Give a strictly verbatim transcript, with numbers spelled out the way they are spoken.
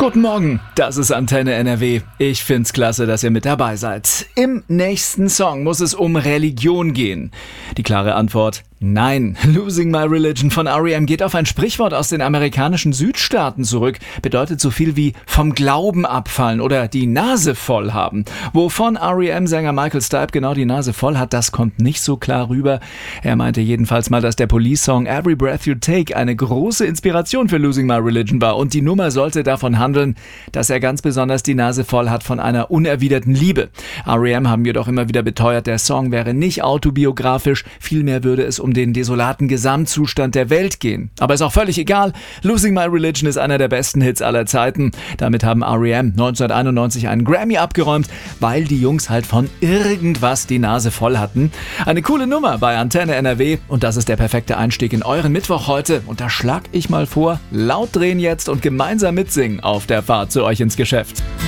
Guten Morgen, das ist Antenne N R W. Ich find's klasse, dass ihr mit dabei seid. Im nächsten Song muss es um Religion gehen. Die klare Antwort: Nein. Losing My Religion von R E M geht auf ein Sprichwort aus den amerikanischen Südstaaten zurück. Bedeutet so viel wie vom Glauben abfallen oder die Nase voll haben. Wovon R E M-Sänger Michael Stipe genau die Nase voll hat, das kommt nicht so klar rüber. Er meinte jedenfalls mal, dass der Police-Song Every Breath You Take eine große Inspiration für Losing My Religion war. Und die Nummer sollte davon handeln, dass er ganz besonders die Nase voll hat von einer unerwiderten Liebe. R E M haben jedoch immer wieder beteuert, der Song wäre nicht autobiografisch, vielmehr würde es um den desolaten Gesamtzustand der Welt gehen. Aber ist auch völlig egal, Losing My Religion ist einer der besten Hits aller Zeiten. Damit haben R E M neunzehnhunderteinundneunzig einen Grammy abgeräumt, weil die Jungs halt von irgendwas die Nase voll hatten. Eine coole Nummer bei Antenne N R W und das ist der perfekte Einstieg in euren Mittwoch heute. Und da schlag ich mal vor, laut drehen jetzt und gemeinsam mitsingen auf der Fahrt zu euch ins Geschäft.